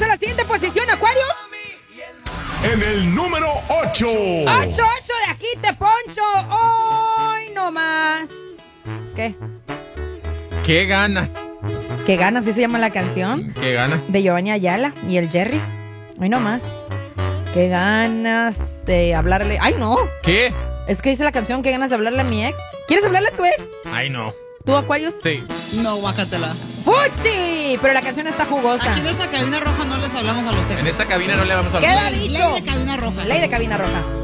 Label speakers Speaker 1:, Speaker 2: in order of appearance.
Speaker 1: a la siguiente posición, Acuario.
Speaker 2: En el número 8.
Speaker 1: 8 de Agite Poncho. Hoy no más. ¿Qué?
Speaker 3: ¿Qué ganas?
Speaker 1: ¿Qué ganas? ¿Sí se llama la canción?
Speaker 3: ¿Qué ganas?
Speaker 1: De Giovanni Ayala y el Jerry. Hoy no más. ¿Qué ganas de hablarle? ¡Ay, no!
Speaker 3: ¿Qué?
Speaker 1: Es que dice la canción, ¿qué ganas de hablarle a mi ex? ¿Quieres hablarle a tu ex?
Speaker 3: Ay, no.
Speaker 1: ¿Tú, Aquarius?
Speaker 3: Sí.
Speaker 4: No, guácatela.
Speaker 1: ¡Fuchi! Pero la canción está jugosa.
Speaker 4: Aquí en esta cabina roja no les hablamos a los exes.
Speaker 3: En esta cabina no le vamos a hablar.
Speaker 1: Queda dicho.
Speaker 4: Ley de cabina roja.
Speaker 1: Ley de cabina roja.